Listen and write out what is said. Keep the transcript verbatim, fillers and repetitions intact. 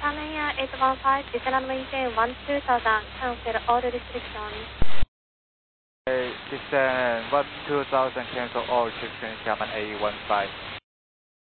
Panaya eight one five, descend runway one two thousand, cancel all restrictions. Uh, descend one two thousand, cancel all restrictions, German A one five.